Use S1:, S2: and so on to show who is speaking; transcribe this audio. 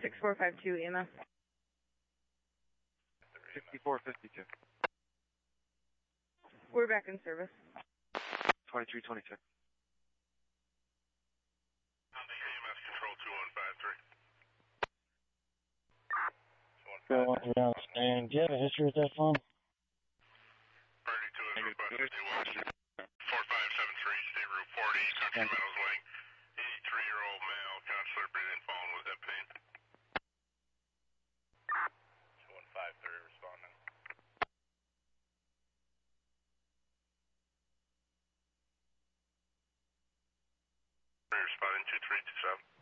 S1: 6452 EMS.
S2: 6452.
S1: We're back in service.
S2: 2322.
S3: EMS control 2153.
S4: Go on around stand. Do you have a history with that phone?
S3: Priority 2 is requested to watch 4573 State Route 40, Country Meadows Lane. 83-year-old male, consular breathing, falling with that pain. 2153 responding. Responding 2327.